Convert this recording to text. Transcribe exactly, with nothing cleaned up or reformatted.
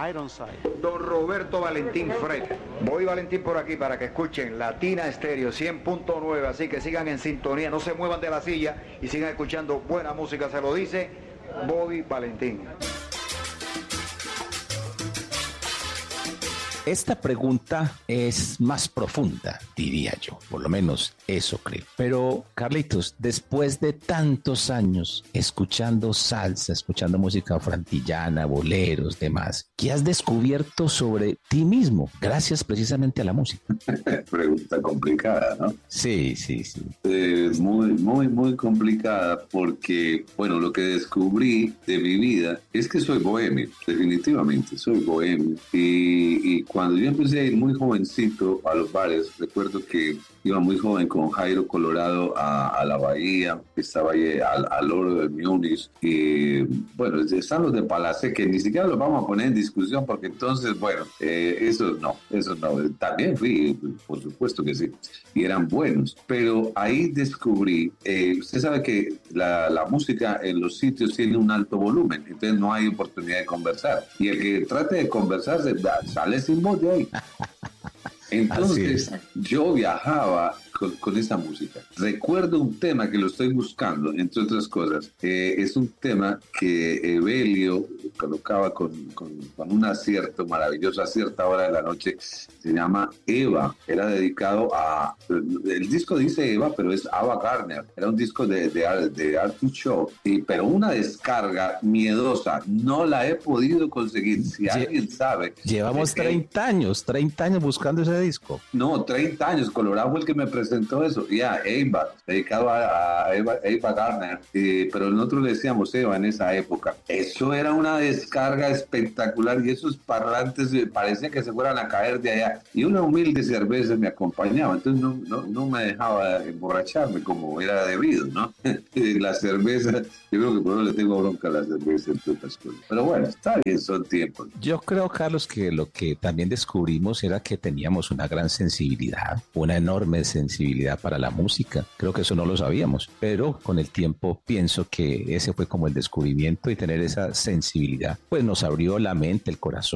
Ironside. Don Roberto Valentín Fred. Voy Valentín por aquí para que escuchen Latina Estéreo cien punto nueve, así que sigan en sintonía, no se muevan de la silla y sigan escuchando buena música, se lo dice Bobby Valentín. Esta pregunta es más profunda, diría yo, por lo menos eso creo. Pero, Carlitos, después de tantos años escuchando salsa, escuchando música frantillana, boleros, demás, ¿qué has descubierto sobre ti mismo gracias precisamente a la música? Pregunta complicada, ¿no? Sí, sí, sí. Es muy, muy, muy complicada porque, bueno, lo que descubrí de mi vida es que soy bohemio, definitivamente, soy bohemio. Y, y cuando yo empecé a ir muy jovencito a los bares, recuerdo que iba muy joven con Jairo Colorado a, a la Bahía, estaba ahí al, al Oro de Múnich, y bueno, están los de Palacé, que ni siquiera los vamos a poner en discusión, porque entonces, bueno, eh, eso no, eso no, también fui, por supuesto que sí, y eran buenos, pero ahí descubrí, eh, usted sabe que la, la música en los sitios tiene un alto volumen, entonces no hay oportunidad de conversar, y el que trate de conversar se, sale sin voz de ahí. Entonces yo viajaba con, con esa música. Recuerdo un tema que lo estoy buscando, entre otras cosas. Eh, es un tema que Evelio colocaba con, con, con un acierto maravilloso a cierta hora de la noche. Se llama Eva. Era dedicado a... El disco dice Eva, pero es Ava Gardner. Era un disco de, de, de Artie Shaw, y, pero una descarga miedosa. No la he podido conseguir. Si Lle- alguien sabe... Llevamos que, treinta años, treinta años buscando ese disco. No, treinta años. Colorado fue el que me presentó eso. Ya, yeah, Eva, dedicado a, a Eva, Eva Gardner. Eh, pero nosotros le decíamos Eva en esa época. Eso era una descarga espectacular y esos parlantes parecía que se fueran a caer de allá. Y una humilde cerveza me acompañaba. Entonces no, no, no me dejaba emborracharme como era debido, ¿no? La cerveza, yo creo que por eso le tengo bronca a la cerveza, entre otras cosas. Pero bueno, está bien, son tiempos. Yo creo, Carlos, que lo que también descubrimos era que teníamos una gran sensibilidad, una enorme sensibilidad para la música. Creo que eso no lo sabíamos, pero con el tiempo pienso que ese fue como el descubrimiento, y tener esa sensibilidad pues nos abrió la mente, el corazón